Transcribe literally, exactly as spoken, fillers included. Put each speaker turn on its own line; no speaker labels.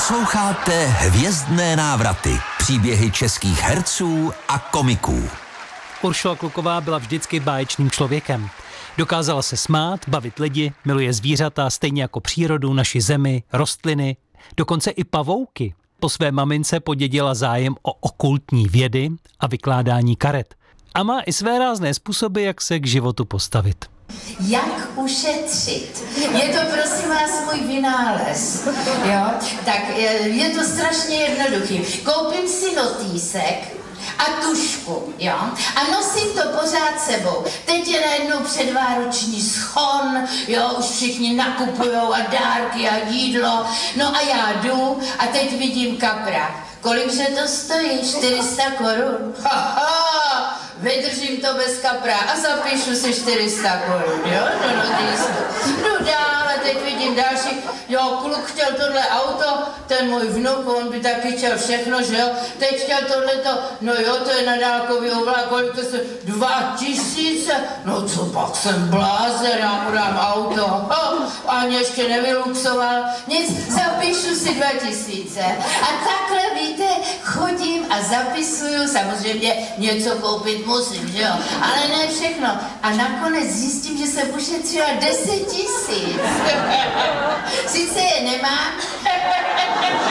Posloucháte Hvězdné návraty. Příběhy českých herců a komiků.
Uršula Kluková byla vždycky báječným člověkem. Dokázala se smát, bavit lidi, miluje zvířata, stejně jako přírodu, naši zemi, rostliny, dokonce i pavouky. Po své mamince podědila zájem o okultní vědy a vykládání karet. A má i své rázné způsoby, jak se k životu postavit.
Jak ušetřit? Je to prosím vás můj vynález. Jo? Tak je, je to strašně jednoduchý. Koupím si notýsek a tušku, jo? A nosím to pořád sebou. Teď je najednou předvánoční schon, jo? Už všichni nakupujou a dárky a jídlo. No a já jdu a teď vidím kapra. Kolikže to stojí? čtyři sta korun. Ha, ha, vydržím to bez kapra a zapíšu si čtyři sta korun, jo, do notýsku. Jdu dál a teď vidím další, jo, kluk chtěl tohle auto, ten můj vnuk, on by taky chtěl všechno, že jo, teď chtěl tohleto, no jo, to je na dálkový oblak, kolik to se, dva tisíce, no co pak jsem blázen, já mu dám auto, ho, ani ještě nevyluxoval, nic, zapíšu si dva tisíce a takhle víte, chodím a zapisuju, samozřejmě něco koupit musím, že jo, ale ne všechno. A nakonec zjistím, že jsem ušetřila deset tisíc. Sice je nemám,